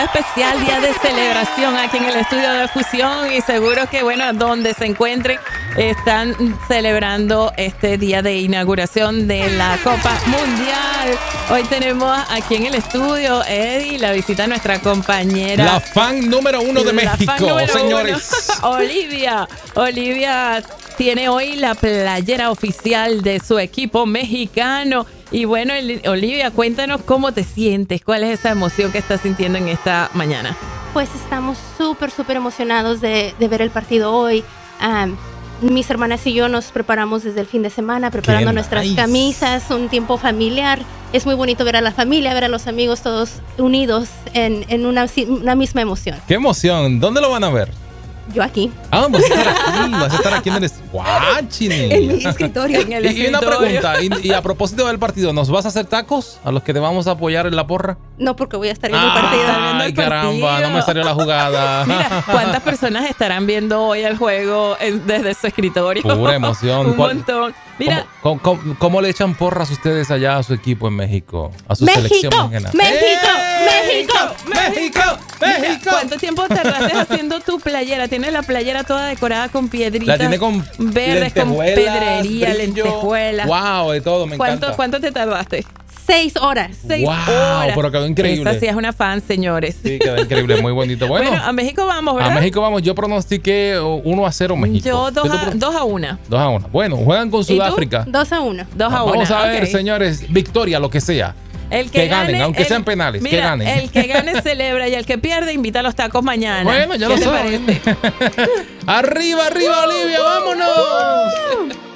especial, día de celebración aquí en el estudio de Fusión y seguro que, bueno, donde se encuentren están celebrando este día de inauguración de la Copa Mundial. Hoy tenemos aquí en el estudio, Eddie, la visita de nuestra compañera. La fan número 1 de México, señores. Olivia. Olivia tiene hoy la playera oficial de su equipo mexicano. Y bueno, Olivia, cuéntanos cómo te sientes, cuál es esa emoción que estás sintiendo en esta mañana. Pues estamos súper emocionados de ver el partido hoy. Mis hermanas y yo nos preparamos desde el fin de semana, preparando nuestras camisas, un tiempo familiar. Es muy bonito ver a la familia, ver a los amigos todos unidos en una misma emoción. ¡Qué emoción! ¿Dónde lo van a ver? Yo aquí. Vas a estar aquí en el guachini. En mi escritorio. Y una pregunta, y a propósito del partido, ¿nos vas a hacer tacos a los que te vamos a apoyar en la porra? No, porque voy a estar viendo el partido. Ay, caramba, no me salió la jugada. Mira, ¿cuántas personas estarán viendo hoy el juego desde su escritorio? Pura emoción. Un montón. Mira, ¿Cómo le echan porras ustedes allá a su equipo en México? A su selección mexicana. ¡México! ¿Cuánto tiempo tardaste haciendo tu playera? Tienes la playera toda decorada con piedritas. La tiene con verdes, con pedrería, lentejuelas. Wow, de todo, me encanta. ¿Cuánto te tardaste? 6 horas. 6 horas. Pero quedó increíble. Esa sí es una fan, señores. Sí, quedó increíble, muy bonito. Bueno, a México vamos, ¿verdad? A México vamos. Yo pronostiqué 1-0 México. Yo 2-1. 2-1. Bueno, juegan con Sudáfrica. 2-1. Vamos a ver, señores, victoria, lo que sea. El que gane, ganen, aunque sean penales, mira, que ganen. El que gane celebra y el que pierde invita a los tacos mañana. Bueno, ya lo saben. Arriba, Olivia, vámonos.